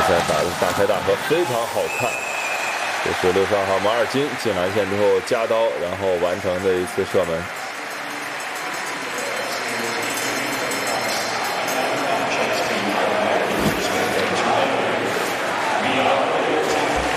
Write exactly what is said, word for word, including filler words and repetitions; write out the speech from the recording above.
赛打的大开大合，非常好看。这是六十二号马尔金进篮线之后夹刀，然后完成的一次射门。